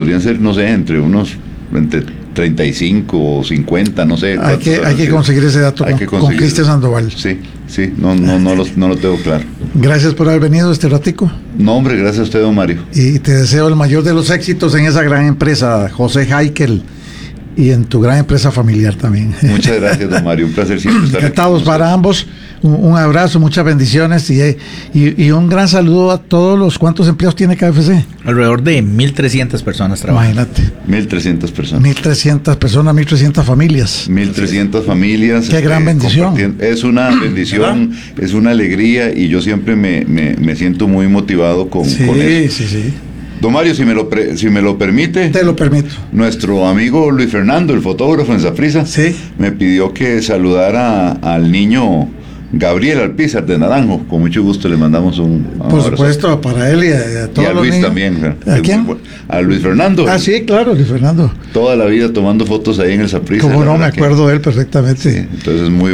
podrían ser, no sé, entre 35 o 50, no sé. Hay que conseguir ese dato con Cristian Sandoval. Sí, no lo tengo claro. Gracias por haber venido este ratico. No, hombre, gracias a usted, don Mario. Y te deseo el mayor de los éxitos en esa gran empresa, José Heikel, y en tu gran empresa familiar también. Muchas gracias, don Mario, un placer siempre estar encantados para ambos. Un abrazo, muchas bendiciones y un gran saludo a todos los. ¿Cuántos empleados tiene KFC? Alrededor de 1.300 personas trabajan. Imagínate. 1.300 personas. 1.300 personas, 1.300 familias. 1.300 familias. Qué gran bendición. Es una bendición, es una alegría, y yo siempre me siento muy motivado con eso. Sí. Don Mario, si me lo permite. Te lo permito. Nuestro amigo Luis Fernando, el fotógrafo en Saprissa, me pidió que saludara al niño Gabriel Alpizar de Naranjo. Con mucho gusto le mandamos un por supuesto, para él y a todos. Y a Luis niños también. ¿A quién? A Luis Fernando. Sí, claro, Luis Fernando. Toda la vida tomando fotos ahí en el Saprissa. Como no, me acuerdo de él perfectamente. Sí, entonces es muy